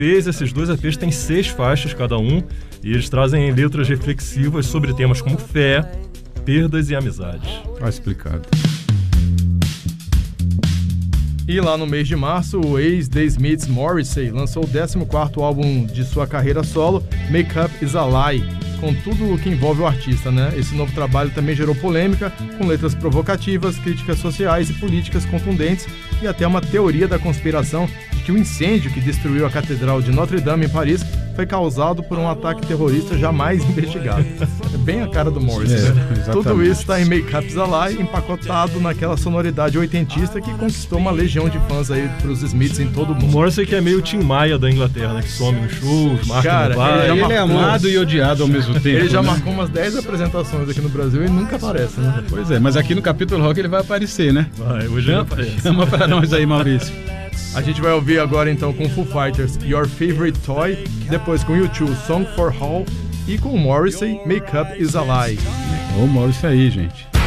EPs. Esses 2 EPs têm 6 faixas cada um, e eles trazem letras reflexivas sobre temas como fé, perdas e amizades. Tá explicado. E lá no mês de março, o ex-The Smiths Morrissey lançou o 14º álbum de sua carreira solo, Make Up Is a Lie, com tudo o que envolve o artista, né? Esse novo trabalho também gerou polêmica, com letras provocativas, críticas sociais e políticas contundentes, e até uma teoria da conspiração de que o incêndio que destruiu a Catedral de Notre-Dame em Paris foi causado por um ataque terrorista jamais investigado. É bem a cara do Morrissey, né? Tudo isso está em Make Up Is a Lie, empacotado naquela sonoridade oitentista que conquistou uma legião de fãs aí pros Smiths em todo o mundo. O Morrissey que é meio Tim Maia da Inglaterra, né? Que some nos shows, marca no bar. Ele é amado e odiado ao mesmo tempo. Ele já né? marcou umas 10 apresentações aqui no Brasil e nunca aparece, né? Pois é, mas aqui no Capítulo Rock ele vai aparecer, né? Vai, hoje ele aparece. Chama pra nós aí, Maurício. A gente vai ouvir agora então com Foo Fighters Your Favorite Toy, depois com U2 Song for All e com Morrissey Make Up Is a Lie. Ô, Maurício aí, gente.